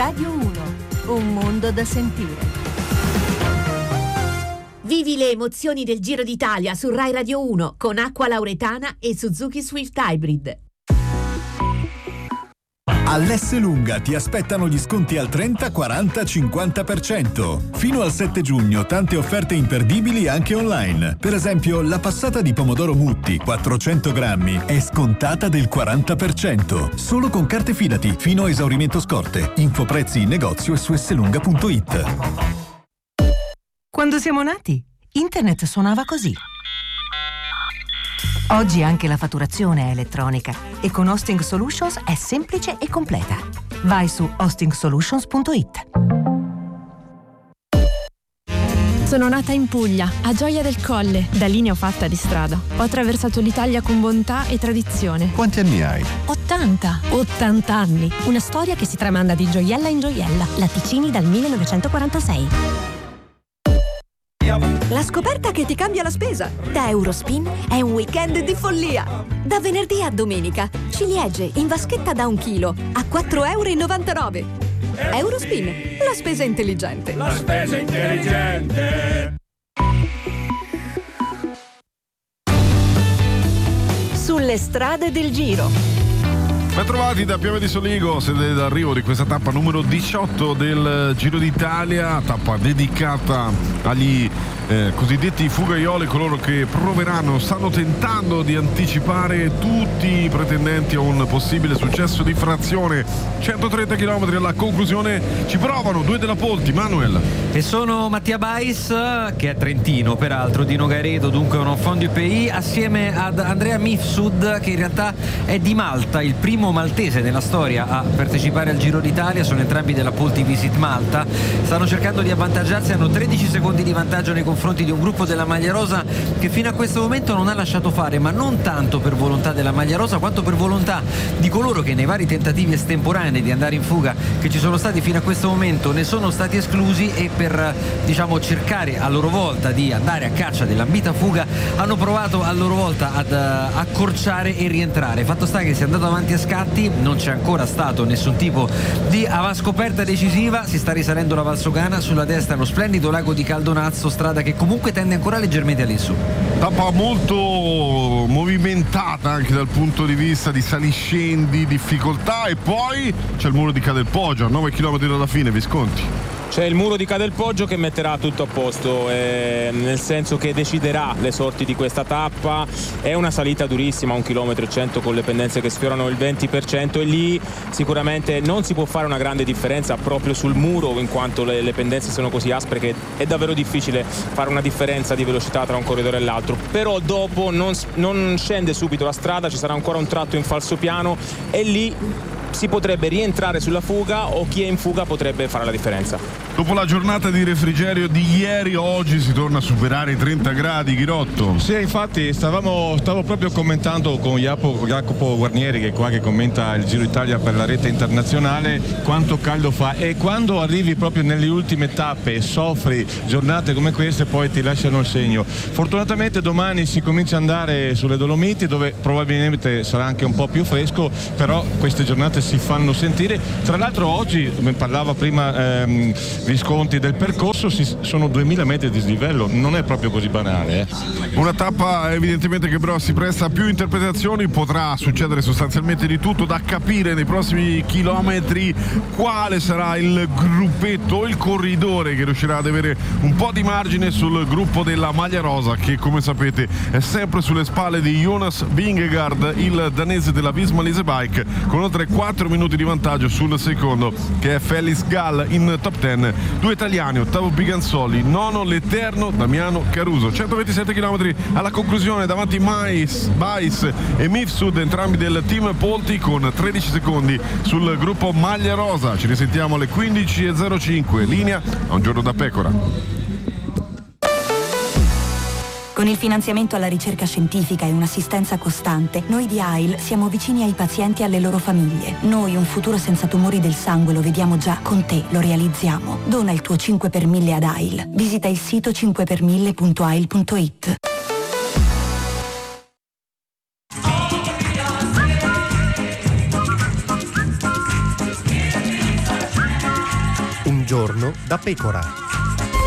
Radio 1, un mondo da sentire. Vivi le emozioni del Giro d'Italia su Rai Radio 1 con Acqua Lauretana e Suzuki Swift Hybrid. All'Esselunga ti aspettano gli sconti al 30, 40, 50%. Fino al 7 giugno tante offerte imperdibili anche online. Per esempio, la passata di pomodoro Mutti 400 grammi è scontata del 40%. Solo con carte Fidati, fino a esaurimento scorte. Info prezzi in negozio e su esselunga.it. Quando siamo nati, internet suonava così. Oggi anche la fatturazione è elettronica e con Hosting Solutions è semplice e completa. Vai su hostingsolutions.it. Sono nata in Puglia, a Gioia del Colle. Da lì ne ho fatta di strada. Ho attraversato l'Italia con bontà e tradizione. Quanti anni hai? 80 anni. Una storia che si tramanda di gioiella in gioiella. Latticini dal 1946. La scoperta che ti cambia la spesa. Da Eurospin è un weekend di follia. Da venerdì a domenica, ciliegie in vaschetta da 1 chilo a 4,99 €. Eurospin, la spesa intelligente. La spesa intelligente. Sulle strade del Giro. Ben trovati da Pieve di Soligo, siete d'arrivo di questa tappa numero 18 del Giro d'Italia, tappa dedicata agli cosiddetti fugaioli, coloro che stanno tentando di anticipare tutti i pretendenti a un possibile successo di frazione. 130 km alla conclusione, ci provano 2 della Polti, Manuel. E sono Mattia Bais, che è trentino peraltro, Dino Gairedo, dunque un enfant du pays, assieme ad Andrea Mifsud, che in realtà è di Malta, il primo maltese nella storia a partecipare al Giro d'Italia. Sono entrambi della Polti Visit Malta, stanno cercando di avvantaggiarsi, hanno 13 secondi di vantaggio nei confronti di un gruppo della maglia rosa che fino a questo momento non ha lasciato fare, ma non tanto per volontà della maglia rosa quanto per volontà di coloro che nei vari tentativi estemporanei di andare in fuga che ci sono stati fino a questo momento ne sono stati esclusi, e per cercare a loro volta di andare a caccia dell'ambita fuga hanno provato a loro volta ad accorciare e rientrare. Fatto sta che si è andato avanti a scatti, non c'è ancora stato nessun tipo di avanscoperta decisiva, si sta risalendo la Valsugana, sulla destra lo splendido lago di Caldonazzo, strada che comunque tende ancora leggermente all'insù. Tappa molto movimentata anche dal punto di vista di saliscendi, difficoltà, e poi c'è il muro di Cadelpoggio a 9 km dalla fine, Visconti. C'è il muro di Cadelpoggio che metterà tutto a posto, nel senso che deciderà le sorti di questa tappa. È una salita durissima, 1,1 km con le pendenze che sfiorano il 20%, e lì sicuramente non si può fare una grande differenza proprio sul muro, in quanto le pendenze sono così aspre che è davvero difficile fare una differenza di velocità tra un corridore e l'altro. Però dopo non scende subito la strada, ci sarà ancora un tratto in falsopiano e lì si potrebbe rientrare sulla fuga, o chi è in fuga potrebbe fare la differenza. Dopo la giornata di refrigerio di ieri, oggi si torna a superare i 30 gradi, Ghirotto. Sì, infatti stavo proprio commentando con Jacopo Guarnieri, che è qua che commenta il Giro d'Italia per la rete internazionale, quanto caldo fa, e quando arrivi proprio nelle ultime tappe e soffri giornate come queste, poi ti lasciano il segno. Fortunatamente domani si comincia ad andare sulle Dolomiti, dove probabilmente sarà anche un po' più fresco, però queste giornate si fanno sentire. Tra l'altro oggi, come parlava prima Visconti del percorso, sono 2000 metri di dislivello, non è proprio così banale. Una tappa evidentemente che però si presta a più interpretazioni, potrà succedere sostanzialmente di tutto, da capire nei prossimi chilometri quale sarà il gruppetto, il corridore che riuscirà ad avere un po' di margine sul gruppo della maglia rosa, che come sapete è sempre sulle spalle di Jonas Vingegaard, il danese della Visma Lease Bike, con oltre 4 minuti di vantaggio sul secondo, che è Felix Gall in top 10. 2 italiani, Ottavo Biganzoli, nono l'eterno Damiano Caruso. 127 km alla conclusione, davanti Bais e Mifsud, entrambi del team Polti, con 13 secondi sul gruppo maglia rosa. Ci risentiamo alle 15:05, linea a Un giorno da pecora. Con il finanziamento alla ricerca scientifica e un'assistenza costante, noi di AIL siamo vicini ai pazienti e alle loro famiglie. Noi un futuro senza tumori del sangue lo vediamo già, con te lo realizziamo. Dona il tuo 5 per 1000 ad AIL. Visita il sito 5per1000.ail.it. Un giorno da pecora.